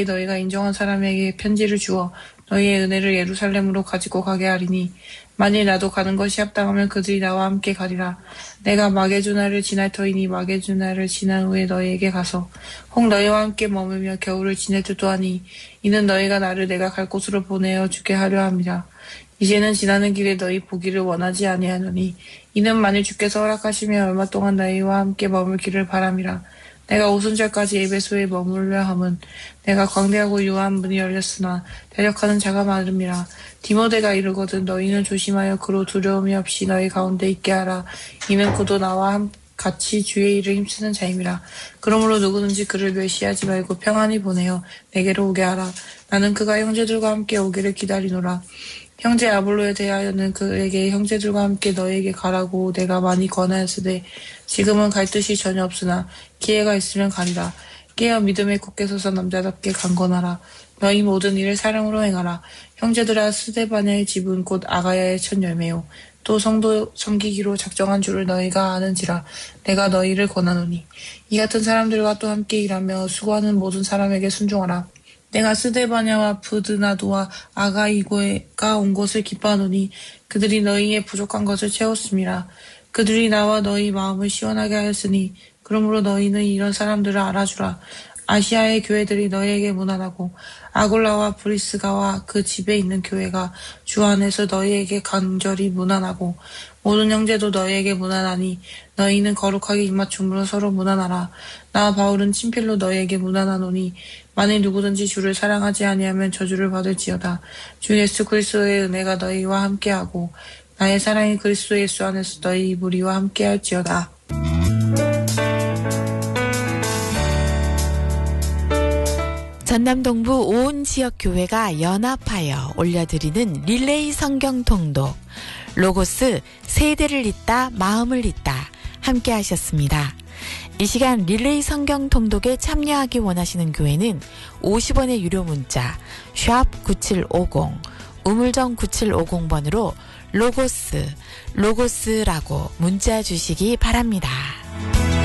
너희가 인정한 사람에게 편지를 주어 너희의 은혜를 예루살렘으로 가지고 가게 하리니 만일 나도 가는 것이 합당하면 그들이 나와 함께 가리라. 내가 마게주나를 지날 터이니 마게주나를 지난 후에 너희에게 가서 혹 너희와 함께 머물며 겨울을 지낼 듯도 하니 이는 너희가 나를 내가 갈 곳으로 보내어 주게 하려 함이라. 이제는 지나는 길에 너희 보기를 원하지 아니하노니 이는 만일 주께서 허락하시면 얼마 동안 너희와 함께 머물기를 바람이라. 내가 오순절까지 에베소에 머물려 함은 내가 광대하고 유한 문이 열렸으나 대적하는 자가 많음이라. 디모데가 이르거든 너희는 조심하여 그로 두려움이 없이 너희 가운데 있게 하라. 이는 그도 나와 같이 주의 일을 힘쓰는 자임이라. 그러므로 누구든지 그를 멸시하지 말고 평안히 보내어 내게로 오게 하라. 나는 그가 형제들과 함께 오기를 기다리노라. 형제 아볼로에 대하여는 그에게 형제들과 함께 너에게 가라고 내가 많이 권하였으되 지금은 갈 뜻이 전혀 없으나 기회가 있으면 가리라. 깨어 믿음에 굳게 서서 남자답게 강건하라. 너희 모든 일을 사랑으로 행하라. 형제들아 스데반의 집은 곧 아가야의 첫 열매요. 또 성도 섬기기로 작정한 줄을 너희가 아는지라. 내가 너희를 권하노니 이 같은 사람들과 또 함께 일하며 수고하는 모든 사람에게 순종하라. 내가 스데바냐와 브드나도와 아가이고가 온 것을 기뻐하노니 그들이 너희의 부족한 것을 채웠음이라. 그들이 나와 너희 마음을 시원하게 하였으니 그러므로 너희는 이런 사람들을 알아주라. 아시아의 교회들이 너희에게 무난하고 아골라와 브리스가와 그 집에 있는 교회가 주 안에서 너희에게 간절히 무난하고 모든 형제도 너희에게 무난하니 너희는 거룩하게 입맞춤으로 서로 무난하라. 나 바울은 친필로 너희에게 무난하노니 만일 누구든지 주를 사랑하지 아니하면 저주를 받을지어다. 주 예수 그리스도의 은혜가 너희와 함께하고 나의 사랑이 그리스도 예수 안에서 너희 무리와 함께할지어다. 전남 동부 온 지역 교회가 연합하여 올려드리는 릴레이 성경 통독 로고스 세대를 잇다 마음을 잇다 함께 하셨습니다. 이 시간 릴레이 성경 통독에 참여하기 원하시는 교회는 50원의 유료 문자 샵 9750 우물정 9750번으로 로고스라고 문자 주시기 바랍니다.